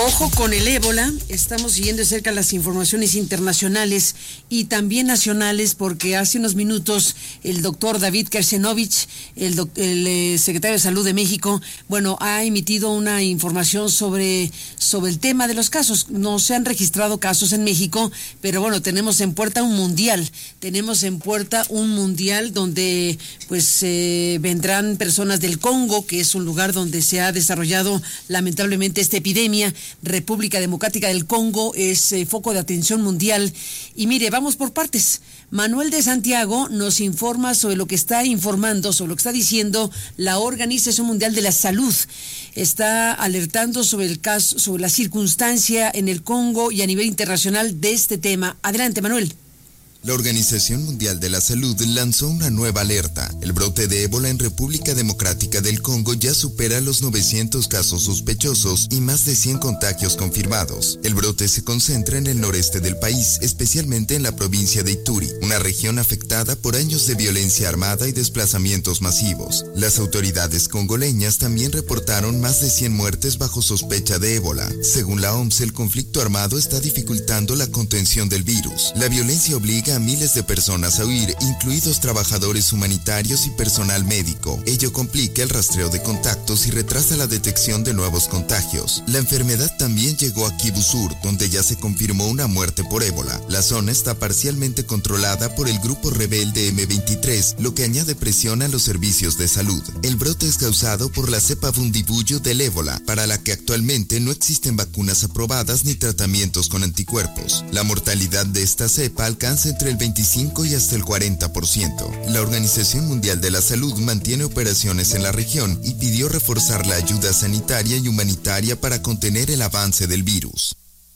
Ojo con el ébola, estamos siguiendo de cerca las informaciones internacionales y también nacionales, porque hace unos minutos el doctor David Kersenovich, el secretario de Salud de México, ha emitido una información sobre el tema de los casos. No se han registrado casos en México, pero tenemos en puerta un mundial donde vendrán personas del Congo, que es un lugar donde se ha desarrollado lamentablemente esta epidemia. República Democrática del Congo es foco de atención mundial. Y mire, vamos por partes. Manuel de Santiago nos informa sobre lo que está diciendo la Organización Mundial de la Salud. Está alertando sobre el caso, sobre la circunstancia en el Congo y a nivel internacional de este tema. Adelante, Manuel. La Organización Mundial de la Salud lanzó una nueva alerta. El brote de ébola en República Democrática del Congo ya supera los 900 casos sospechosos y más de 100 contagios confirmados. El brote se concentra en el noreste del país, especialmente en la provincia de Ituri, una región afectada por años de violencia armada y desplazamientos masivos. Las autoridades congoleñas también reportaron más de 100 muertes bajo sospecha de ébola. Según la OMS, el conflicto armado está dificultando la contención del virus. La violencia obliga a miles de personas a huir, incluidos trabajadores humanitarios y personal médico. Ello complica el rastreo de contactos y retrasa la detección de nuevos contagios. La enfermedad también llegó a Kivu Sur, donde ya se confirmó una muerte por ébola. La zona está parcialmente controlada por el grupo rebelde M23, lo que añade presión a los servicios de salud. El brote es causado por la cepa Bundibugyo del ébola, para la que actualmente no existen vacunas aprobadas ni tratamientos con anticuerpos. La mortalidad de esta cepa alcanza entre el 25 y hasta el 40%. La Organización Mundial de la Salud mantiene operaciones en la región y pidió reforzar la ayuda sanitaria y humanitaria para contener el avance del virus.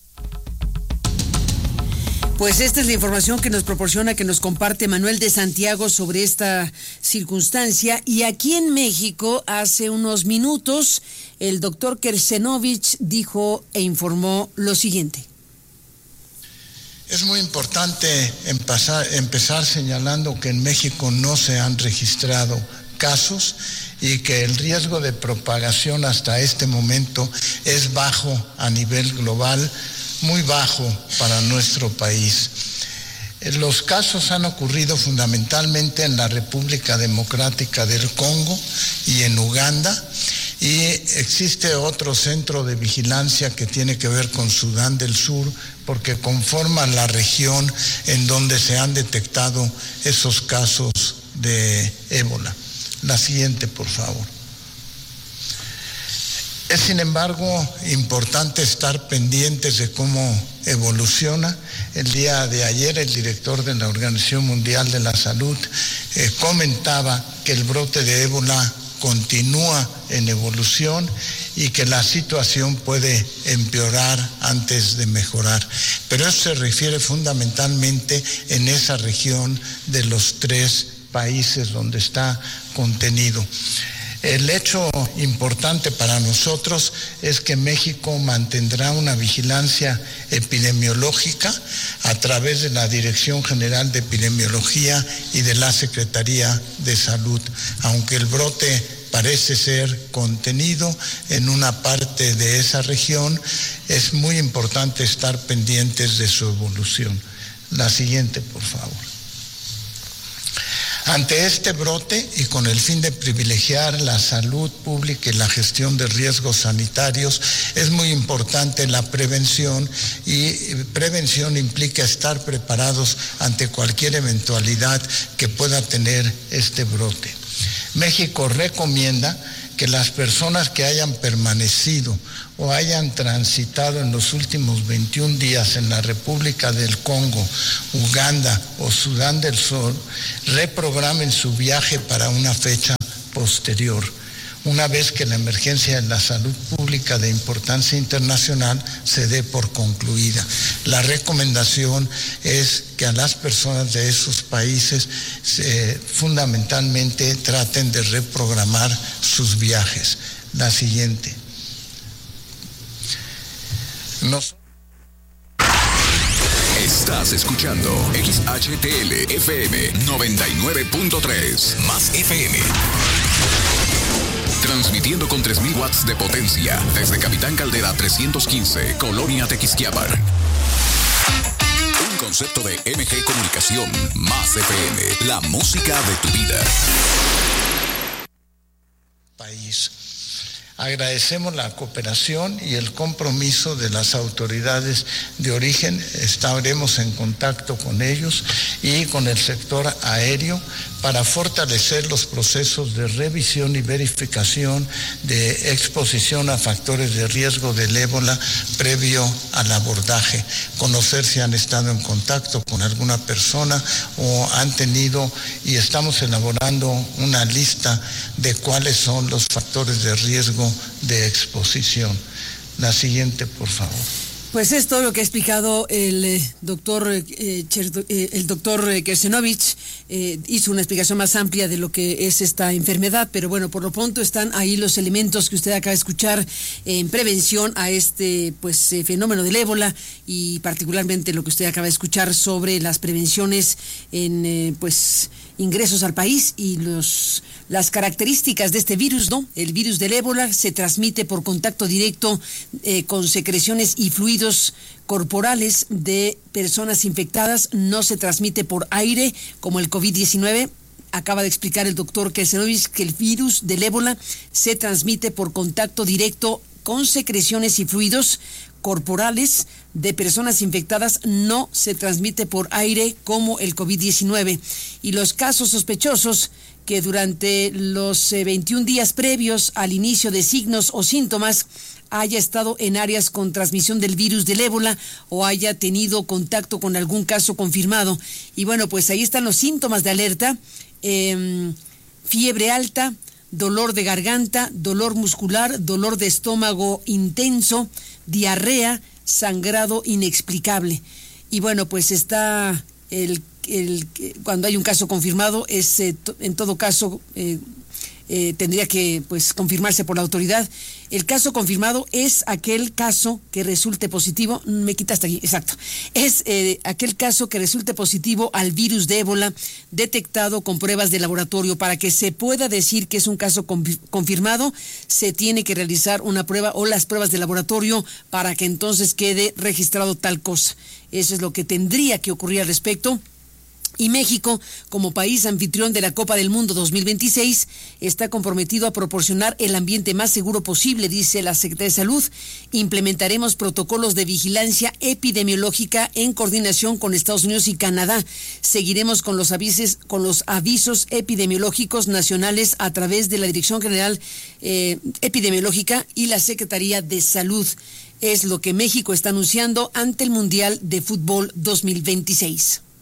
Pues esta es la información que nos comparte Manuel de Santiago sobre esta circunstancia. Y aquí en México, hace unos minutos, el doctor Kersenovich dijo e informó lo siguiente. Es muy importante empezar señalando que en México no se han registrado casos y que el riesgo de propagación hasta este momento es bajo a nivel global, muy bajo para nuestro país. Los casos han ocurrido fundamentalmente en la República Democrática del Congo y en Uganda, y existe otro centro de vigilancia que tiene que ver con Sudán del Sur, porque conforman la región en donde se han detectado esos casos de ébola. La siguiente, por favor. Es, sin embargo, importante estar pendientes de cómo evoluciona. El día de ayer, el director de la Organización Mundial de la Salud comentaba que el brote de ébola continúa en evolución y que la situación puede empeorar antes de mejorar. Pero eso se refiere fundamentalmente en esa región de los 3 países donde está contenido. El hecho importante para nosotros es que México mantendrá una vigilancia epidemiológica a través de la Dirección General de Epidemiología y de la Secretaría de Salud. Aunque el brote parece ser contenido en una parte de esa región, es muy importante estar pendientes de su evolución. La siguiente, por favor. Ante este brote y con el fin de privilegiar la salud pública y la gestión de riesgos sanitarios, es muy importante la prevención, y prevención implica estar preparados ante cualquier eventualidad que pueda tener este brote. México recomienda que las personas que hayan permanecido o hayan transitado en los últimos 21 días en la República del Congo, Uganda o Sudán del Sur reprogramen su viaje para una fecha posterior, una vez que la emergencia de la salud pública de importancia internacional se dé por concluida. La recomendación es que a las personas de esos países fundamentalmente traten de reprogramar sus viajes. La siguiente. Estás escuchando XHTL FM 99.3 más FM. Transmitiendo con 3,000 watts de potencia desde Capitán Caldera 315, Colonia Tequisquiapan. Un concepto de MG Comunicación más FM, la música de tu vida. País. Agradecemos la cooperación y el compromiso de las autoridades de origen. Estaremos en contacto con ellos y con el sector aéreo para fortalecer los procesos de revisión y verificación de exposición a factores de riesgo del ébola previo al abordaje. Conocer si han estado en contacto con alguna persona o han tenido, y estamos elaborando una lista de cuáles son los factores de riesgo de exposición. La siguiente, por favor. Pues es todo lo que ha explicado el doctor Kersenovich. Hizo una explicación más amplia de lo que es esta enfermedad, pero bueno, por lo pronto están ahí los elementos que usted acaba de escuchar en prevención a este fenómeno del ébola, y particularmente lo que usted acaba de escuchar sobre las prevenciones en ingresos al país y las características de este virus, ¿no? El virus del ébola se transmite por contacto directo con secreciones y fluidos corporales de personas infectadas, no se transmite por aire como el COVID-19. Acaba de explicar el doctor Kersenovich que el virus del ébola se transmite por contacto directo con secreciones y fluidos corporales de personas infectadas, no se transmite por aire como el COVID-19. Y los casos sospechosos que durante los 21 días previos al inicio de signos o síntomas haya estado en áreas con transmisión del virus del ébola o haya tenido contacto con algún caso confirmado. Y bueno, pues ahí están los síntomas de alerta: fiebre alta, dolor de garganta, dolor muscular, dolor de estómago intenso, diarrea, sangrado inexplicable. Y bueno, pues está cuando hay un caso confirmado, en todo caso tendría que confirmarse por la autoridad. El caso confirmado es aquel caso que resulte positivo, me quitaste aquí, exacto, es aquel caso que resulte positivo al virus de ébola detectado con pruebas de laboratorio. Para que se pueda decir que es un caso confirmado, se tiene que realizar una prueba o las pruebas de laboratorio para que entonces quede registrado tal cosa. Eso es lo que tendría que ocurrir al respecto. Y México, como país anfitrión de la Copa del Mundo 2026, está comprometido a proporcionar el ambiente más seguro posible, dice la Secretaría de Salud. Implementaremos protocolos de vigilancia epidemiológica en coordinación con Estados Unidos y Canadá. Seguiremos con los avisos epidemiológicos nacionales a través de la Dirección General Epidemiológica y la Secretaría de Salud. Es lo que México está anunciando ante el Mundial de Fútbol 2026.